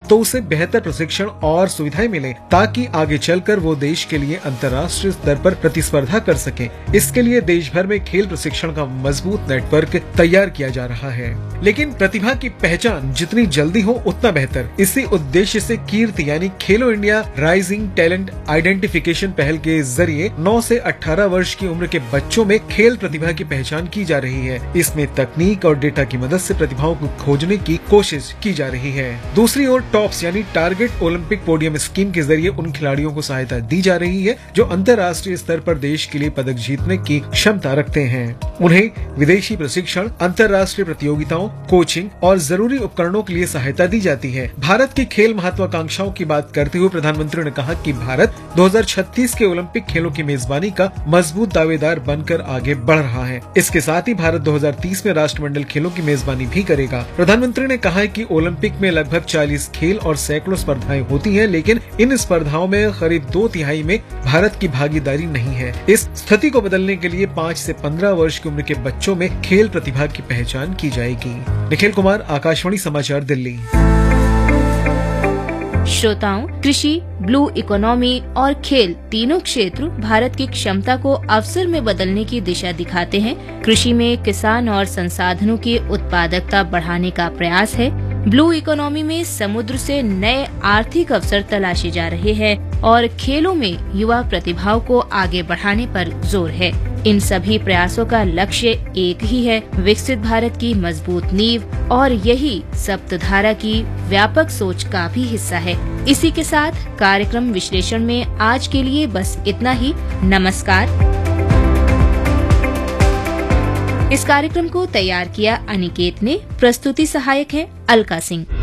तो उसे बेहतर प्रशिक्षण और सुविधाएं मिले ताकि आगे चलकर वो देश के लिए अंतर्राष्ट्रीय स्तर पर प्रतिस्पर्धा कर सके। इसके लिए देश भर में खेल प्रशिक्षण का मजबूत नेटवर्क तैयार किया जा रहा है। लेकिन प्रतिभा की पहचान जितनी जल्दी हो उतना बेहतर। इसी उद्देश्य से कीर्ति यानी खेलो इंडिया राइजिंग टैलेंट आइडेंटिफिकेशन पहल के जरिए 9 से 18 वर्ष की उम्र के बच्चों में खेल प्रतिभा की पहचान की जा रही है। इसमें तकनीक और डेटा की मदद से प्रतिभाओं को खोजने की कोशिश की जा रही है। दूसरी ओर टॉप्स यानी टारगेट ओलंपिक पोडियम स्कीम के जरिए उन खिलाड़ियों को सहायता दी जा रही है जो अंतर्राष्ट्रीय स्तर पर देश के लिए पदक जीतने की क्षमता रखते हैं। उन्हें विदेशी प्रशिक्षण, अंतर्राष्ट्रीय प्रतियोगिताओं, कोचिंग और जरूरी उपकरणों के लिए सहायता दी जाती है। भारत की खेल महत्वाकांक्षाओं की बात करते हुए प्रधानमंत्री ने कहा कि भारत 2036 के ओलंपिक खेलों की मेजबानी का मजबूत दावेदार बनकर आगे बढ़ रहा है। इसके साथ ही भारत 2030 में राष्ट्रमंडल खेलों की मेजबानी भी करेगा। प्रधानमंत्री ने कहा है कि ओलंपिक में लगभग 40 खेल और सैकड़ों स्पर्धाएं होती हैं, लेकिन इन स्पर्धाओं में करीब 2/3 में भारत की भागीदारी नहीं है। इस स्थिति को बदलने के लिए 5 से 15 वर्ष की उम्र के बच्चों में खेल प्रतिभा की पहचान की जाएगी। निखिल कुमार, आकाशवाणी समाचार, दिल्ली। श्रोताओं, कृषि, ब्लू इकोनॉमी और खेल तीनों क्षेत्र भारत की क्षमता को अवसर में बदलने की दिशा दिखाते हैं। कृषि में किसान और संसाधनों की उत्पादकता बढ़ाने का प्रयास है। ब्लू इकोनॉमी में समुद्र से नए आर्थिक अवसर तलाशे जा रहे हैं और खेलों में युवा प्रतिभाओं को आगे बढ़ाने पर जोर है। इन सभी प्रयासों का लक्ष्य एक ही है, विकसित भारत की मजबूत नींव, और यही सप्तधारा की व्यापक सोच का भी हिस्सा है। इसी के साथ कार्यक्रम विश्लेषण में आज के लिए बस इतना ही। नमस्कार। इस कार्यक्रम को तैयार किया अनिकेत ने, प्रस्तुति सहायक है अलका सिंह।